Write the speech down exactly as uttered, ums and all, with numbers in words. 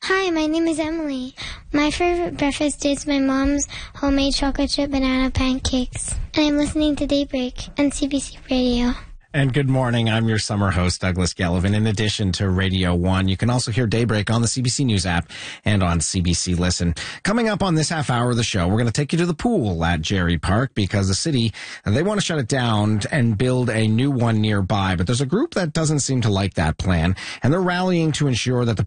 Hi, my name is Emily. My favorite breakfast is my mom's homemade chocolate chip banana pancakes. And I'm listening to Daybreak on C B C Radio. And good morning. I'm your summer host, Douglas Gallivan. In addition to Radio one, you can also hear Daybreak on the C B C News app and on C B C Listen. Coming up on this half hour of the show, we're going to take you to the pool at Jerry Park because the city, they want to shut it down and build a new one nearby. But there's a group that doesn't seem to like that plan, and they're rallying to ensure that the